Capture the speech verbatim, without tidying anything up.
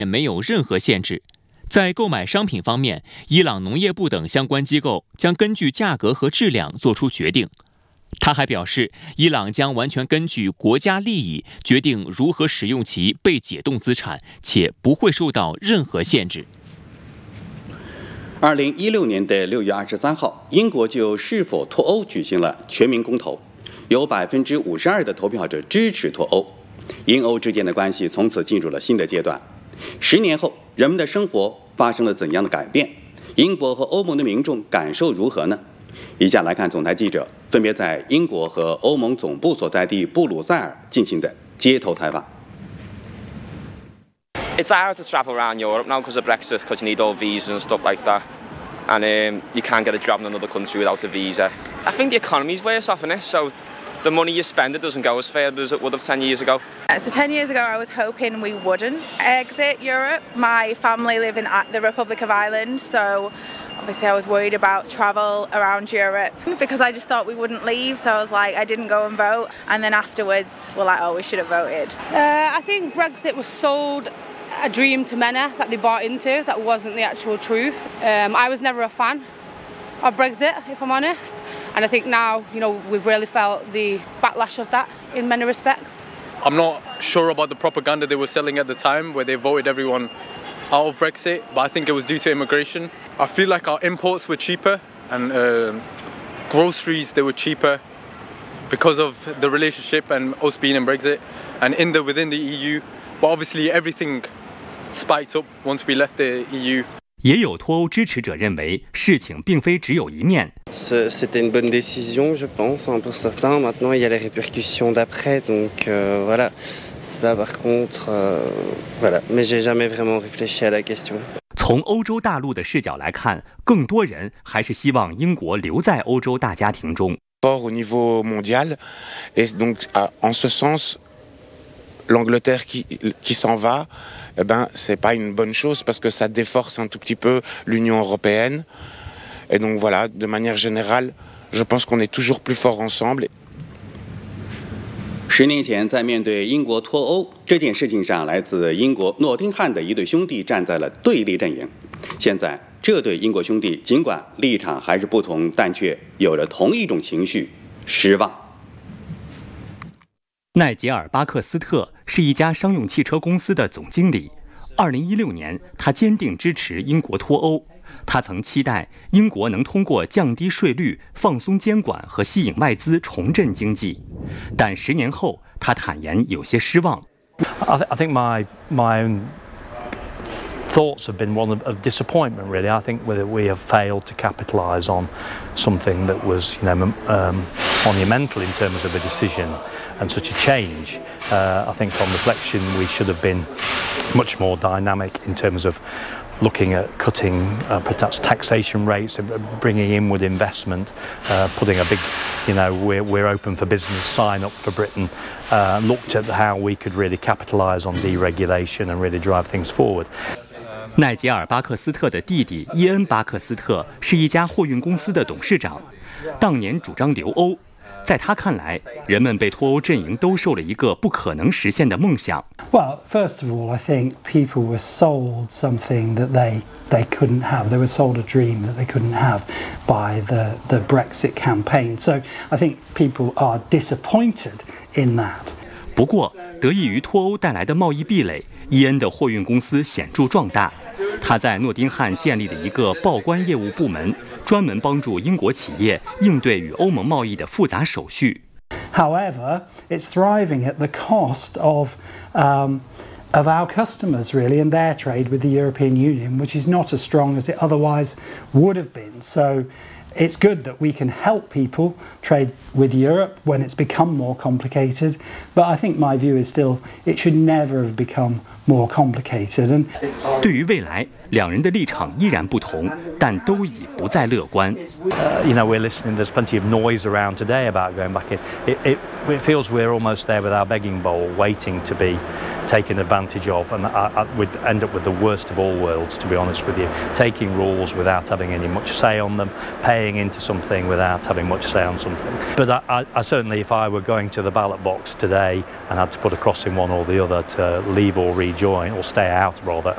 也没有任何限制。在购买商品方面，伊朗农业部等相关机构将根据价格和质量做出决定。他还表示，伊朗将完全根据国家利益决定如何使用其被解冻资产，且不会受到任何限制。 二零一六年的六月二十三号，英国就是否脱欧举行了全民公投，有百分之五十二的投票者支持脱欧，英欧之间的关系从此进入了新的阶段。十年后，人们的生活发生了怎样的改变？英国和欧盟的民众感受如何呢？以下来看总台记者分别在英国和欧盟总部所在地布鲁塞尔进行的街头采访。 It's hard to travel around Europe now because of Brexit, because you need all visas and stuff like that. And um, you can't get a job in another country without a visa. I think the economy's worse off in it, so the money you spend, it doesn't go as far as it would have ten years ago. So ten years ago I was hoping we wouldn't exit Europe. My family live in the Republic of Ireland, so obviously I was worried about travel around Europe because I just thought we wouldn't leave, so I was like, I didn't go and vote. And then afterwards, we're like, oh, we should have voted. Uh, I think Brexit was sold a dream to many that they bought into that wasn't the actual truth. Um, I was never a fan of Brexit, if I'm honest, and I think now, you know, we've really felt the backlash of that in many respects. I'm not sure about the propaganda they were selling at the time where they voted everyone out of Brexit, but I think it was due to immigration. I feel like our imports were cheaper and uh, groceries, they were cheaper because of the relationship and us being in Brexit and in the within the E U, but obviously everything spiked up once we left the E U. 也有脱欧支持者认为，事情并非只有一面。 C'était une bonne décision, je pense, pour certains. Maintenant, il y a les répercussions d'après, donc euh, voilà. Ça, par contre, euh, voilà. Mais j'ai jamais vraiment réfléchi à la question. 从欧洲大陆的视角来看，更多人还是希望英国留在欧洲大家庭中。 Au niveau mondial, et donc en ce sens, l'Angleterre qui qui s'en va. Eh ben, c'est pas une bonne chose parce que ça déforce un tout petit peu l'Union européenne. Et donc voilà, de manière générale, je pense qu'on est toujours plus fort ensemble. 十年前，在面对英国脱欧这件事情上，来自英国诺丁汉的一对兄弟站在了对立阵营。现在，这对英国兄弟尽管立场还是不同，但却有着同一种情绪——失望。 奈杰尔·巴克斯特是一家商用汽车公司的总经理。二零一六年，他坚定支持英国脱欧。他曾期待英国能通过降低税率、放松监管和吸引外资重振经济，但十年后，他坦言有些失望。 I, th- I think my my own thoughts have been one of, of disappointment. Really, I think that we have failed to capitalise on something that was, you know, um, monumental in terms of a decision and such a change. Uh, I think, on reflection, we should have been much more dynamic in terms of looking at cutting uh, perhaps taxation rates, bringing inward investment, uh, putting a big, you know, we're, we're open for business sign up for Britain, uh, looked at how we could really capitalise on deregulation and really drive things forward. 奈杰尔·巴克斯特的弟弟伊恩·巴克斯特是一家货运公司的董事长，当年主张留欧。在他看来，人们被脱欧阵营兜售了一个不可能实现的梦想。 Well, first of all, I think people were sold something that they they couldn't have. They were sold a dream that they couldn't have by the the Brexit campaign. So I think people are disappointed in that. 不过，得益于脱欧带来的贸易壁垒，伊恩的货运公司显著壮大。他在诺丁汉建立了一个报关业务部门，专门帮助英国企业应对与欧盟贸易的复杂手续。 However, it's thriving at the cost of um, of our customers, really, and their trade with the European Union, which is not as strong as it otherwise would have been. So it's good that we can help people trade with Europe when it's become more complicated, but I think my view is still it should never have become more complicated. And 对于未来，两人的立场依然不同，但都已不再乐观。 Uh, you know, we're listening. There's plenty of noise around today about going back in. It, it, it feels we're almost there with our begging bowl, waiting to be taken advantage of, and I, I would end up with the worst of all worlds, to be honest with you. Taking rules without having any much say on them, paying into something without having much say on something. But I, I, I certainly, if I were going to the ballot box today and had to put a cross in one or the other to leave or rejoin, or stay out rather,